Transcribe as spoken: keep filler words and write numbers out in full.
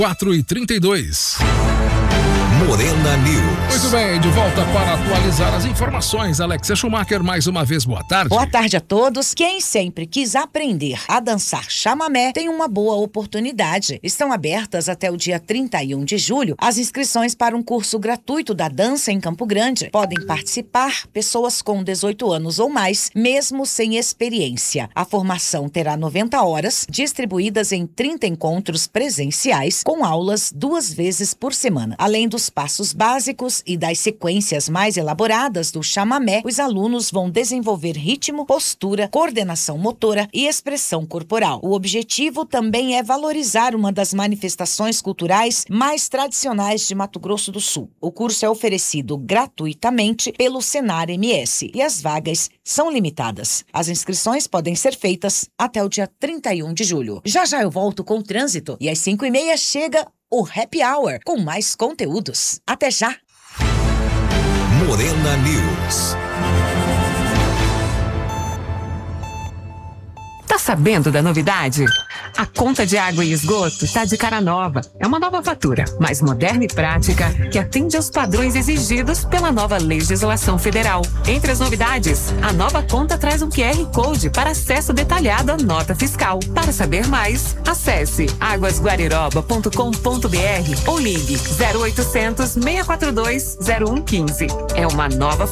quatro e trinta e dois. Morena News. Muito bem, de volta para atualizar as informações. Alexia Schumacher, mais uma vez, boa tarde. Boa tarde a todos. Quem sempre quis aprender a dançar chamamé tem uma boa oportunidade. Estão abertas até o dia trinta e um de julho as inscrições para um curso gratuito da dança em Campo Grande. Podem participar pessoas com dezoito anos ou mais, mesmo sem experiência. A formação terá noventa horas, distribuídas em trinta encontros presenciais, com aulas duas vezes por semana. Além dos passos básicos e das sequências mais elaboradas do chamamé, os alunos vão desenvolver ritmo, postura, coordenação motora e expressão corporal. O objetivo também é valorizar uma das manifestações culturais mais tradicionais de Mato Grosso do Sul. O curso é oferecido gratuitamente pelo Senar M S e as vagas são limitadas. As inscrições podem ser feitas até o dia trinta e um de julho. Já já eu volto com o trânsito e às cinco e meia chega o Happy Hour, com mais conteúdos. Até já! Morena News. Tá sabendo da novidade? A conta de água e esgoto está de cara nova. É uma nova fatura, mais moderna e prática, que atende aos padrões exigidos pela nova legislação federal. Entre as novidades, a nova conta traz um Q R Code para acesso detalhado à nota fiscal. Para saber mais, acesse águas guariroba ponto com ponto br ou ligue zero oitocentos, seis quatro dois, zero um um cinco. É uma nova